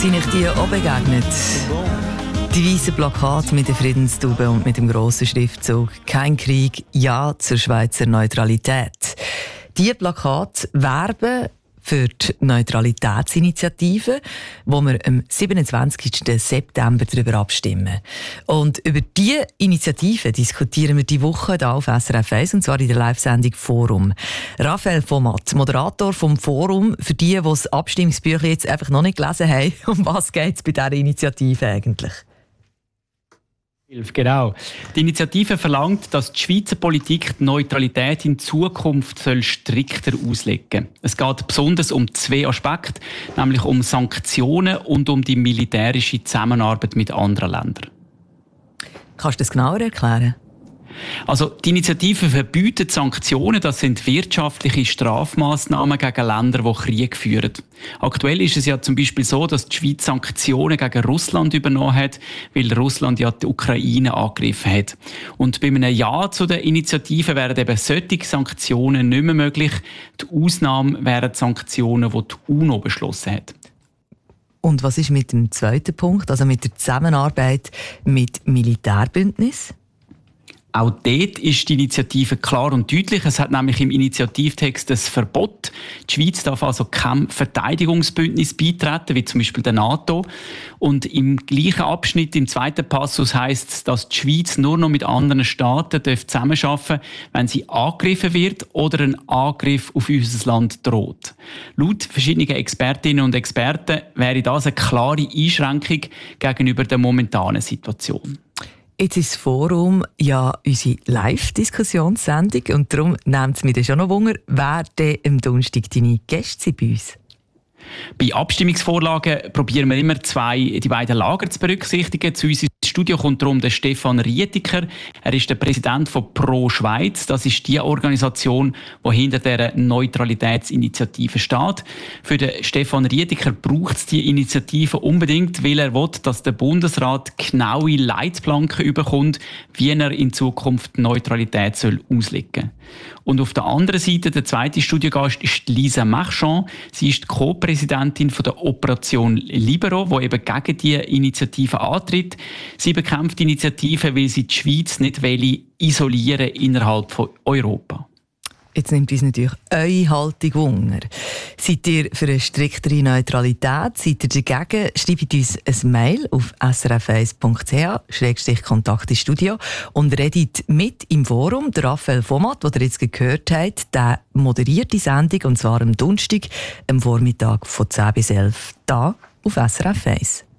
Sind euch die auch begegnet? Die weißen Plakate mit der Friedenstube und mit dem grossen Schriftzug «Kein Krieg, Ja zur Schweizer Neutralität». Diese Plakate werben für die Neutralitätsinitiative, wo wir am 27. September darüber abstimmen. Und über diese Initiative diskutieren wir diese Woche hier auf SRF 1, und zwar in der Live-Sendung «Forum». Raphael Vomat, Moderator vom Forum, für die das Abstimmungsbüchlein jetzt einfach noch nicht gelesen haben, um was geht es bei dieser Initiative eigentlich? Genau. Die Initiative verlangt, dass die Schweizer Politik die Neutralität in Zukunft strikter auslegen soll. Es geht besonders um zwei Aspekte, nämlich um Sanktionen und um die militärische Zusammenarbeit mit anderen Ländern. Kannst du das genauer erklären? Also, die Initiative verbietet Sanktionen, das sind wirtschaftliche Strafmaßnahmen gegen Länder, die Krieg führen. Aktuell ist es ja zum Beispiel so, dass die Schweiz Sanktionen gegen Russland übernommen hat, weil Russland ja die Ukraine angegriffen hat. Und bei einem Ja zu der Initiative wären eben solche Sanktionen nicht mehr möglich. Die Ausnahme wären die Sanktionen, die die UNO beschlossen hat. Und was ist mit dem zweiten Punkt, also mit der Zusammenarbeit mit Militärbündnissen? Auch dort ist die Initiative klar und deutlich. Es hat nämlich im Initiativtext ein Verbot. Die Schweiz darf also keinem Verteidigungsbündnis beitreten, wie zum Beispiel der NATO. Und im gleichen Abschnitt, im zweiten Passus, heisst es, dass die Schweiz nur noch mit anderen Staaten zusammenarbeiten darf, wenn sie angegriffen wird oder ein Angriff auf unser Land droht. Laut verschiedenen Expertinnen und Experten wäre das eine klare Einschränkung gegenüber der momentanen Situation. Jetzt ist das Forum ja unsere Live-Diskussionssendung und darum nimmt es mich schon noch Wunder, wer denn am Donnerstag deine Gäste sind bei uns? Bei Abstimmungsvorlagen probieren wir immer die beiden Lager zu berücksichtigen. Zu uns ins Studio kommt darum der Stefan Rietiker. Er ist der Präsident von Pro Schweiz. Das ist die Organisation, die hinter der Neutralitätsinitiative steht. Für den Stefan Rietiker braucht es die Initiative unbedingt, weil er will, dass der Bundesrat genaue Leitplanken bekommt, wie er in Zukunft die Neutralität auslegen soll. Und auf der anderen Seite, der zweite Studiogast ist Lisa Marchand. Sie ist die Co-Präsidentin der Operation Libero, die eben gegen die Initiative antritt. Sie bekämpft die Initiative, weil sie die Schweiz nicht isolieren innerhalb von Europa. Jetzt nimmt uns natürlich eure Haltung Wunder. Seid ihr für eine striktere Neutralität? Seid ihr dagegen? Schreibt uns ein Mail auf srf1.ch/Kontakt ins Studio und redet mit im Forum. Der Raphael Vomat, den ihr jetzt gehört habt, der moderiert die Sendung, und zwar am Donnerstag, am Vormittag von 10 bis 11 hier auf SRF 1.